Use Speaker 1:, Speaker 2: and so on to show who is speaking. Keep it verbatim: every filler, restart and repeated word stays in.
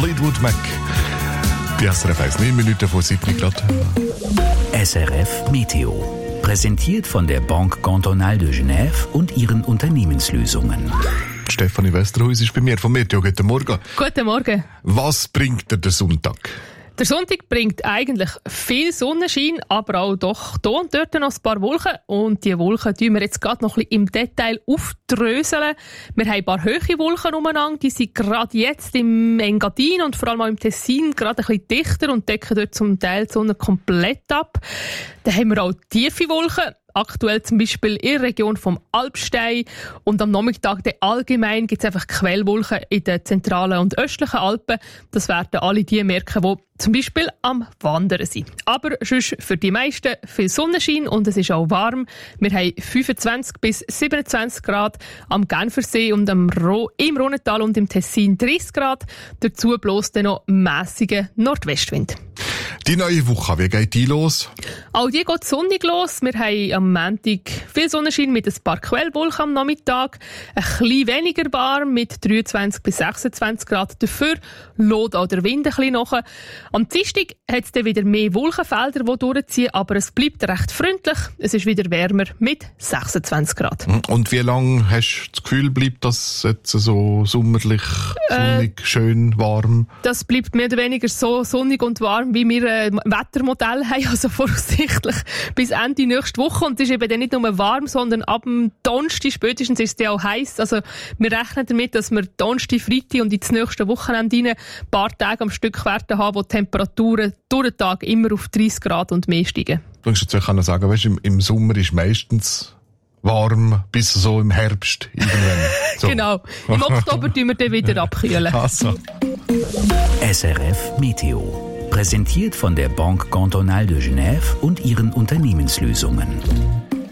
Speaker 1: Fleetwood Mac. Bei S R F eins, neun Minuten vor sieben Grad.
Speaker 2: S R F Meteo. Präsentiert von der Banque Cantonale de Genève und ihren Unternehmenslösungen.
Speaker 1: Stefanie Westerhuis ist bei mir vom Meteo. Guten Morgen.
Speaker 3: Guten Morgen.
Speaker 1: Was bringt dir der Sonntag?
Speaker 3: Der Sonntag bringt eigentlich viel Sonnenschein, aber auch doch hier und dort noch ein paar Wolken. Und diese Wolken tun wir jetzt gerade noch ein bisschen im Detail aufdröseln. Wir haben ein paar hohe Wolken umeinander, die sind gerade jetzt im Engadin und vor allem auch im Tessin gerade ein bisschen dichter und decken dort zum Teil die Sonne komplett ab. Dann haben wir auch tiefe Wolken. Aktuell zum Beispiel in der Region vom Alpstein und am Nachmittag dann allgemein gibt es einfach Quellwolken in den zentralen und östlichen Alpen. Das werden alle die merken, die zum Beispiel am Wandern sind. Aber sonst für die meisten viel Sonnenschein und es ist auch warm. Wir haben fünfundzwanzig bis siebenundzwanzig Grad am Genfersee und am Ro- im Rhonnetal und im Tessin dreißig Grad. Dazu bläst dann noch mässiger Nordwestwind.
Speaker 1: Die neue Woche, wie geht die los?
Speaker 3: Auch die geht sonnig los. Wir haben am Montag viel Sonnenschein mit ein paar Quellwolken am Nachmittag. Ein bisschen weniger warm mit dreiundzwanzig bis sechsundzwanzig Grad. Dafür lädt auch der Wind ein bisschen nach. Am Dienstag hat es dann wieder mehr Wolkenfelder, die durchziehen, aber es bleibt recht freundlich. Es ist wieder wärmer mit sechsundzwanzig Grad.
Speaker 1: Und wie lange hast du das Gefühl, bleibt das jetzt so sommerlich, sonnig, äh, schön, warm?
Speaker 3: Das bleibt mehr oder weniger so sonnig und warm, wie wir ein Wettermodell haben, also voraussichtlich bis Ende nächste Woche. Und es ist eben dann nicht nur warm, sondern ab dem Donnerstag spätestens ist es dann auch heiß. Also wir rechnen damit, dass wir Donnerstag, Freitag und ins nächste Wochenende rein ein paar Tage am Stück Werte haben, wo die Temperaturen durch den Tag immer auf dreißig Grad und mehr steigen.
Speaker 1: Du kannst jetzt auch sagen, weißt, im, im Sommer ist meistens warm, bis so im Herbst irgendwann. So.
Speaker 3: Genau. Im Oktober tun wir dann wieder abkühlen.
Speaker 1: Also.
Speaker 2: S R F Meteo. Präsentiert von der Banque Cantonale de Genève und ihren Unternehmenslösungen.